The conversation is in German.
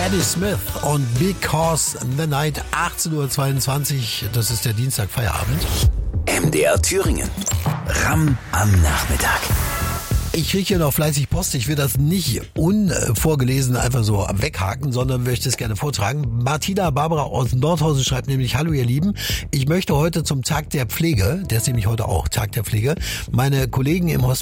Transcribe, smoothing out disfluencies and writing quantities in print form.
Patti Smith und Because the Night, 18.22 Uhr, das ist der Dienstag Feierabend. MDR Thüringen. Ramm am Nachmittag. Ich kriege hier noch fleißig Post. Ich will das nicht unvorgelesen einfach so weghaken, sondern möchte es gerne vortragen. Martina Barbara aus Nordhausen schreibt nämlich: Hallo ihr Lieben, ich möchte heute zum Tag der Pflege, der ist nämlich heute auch Tag der Pflege, meine Kollegen im Hospiz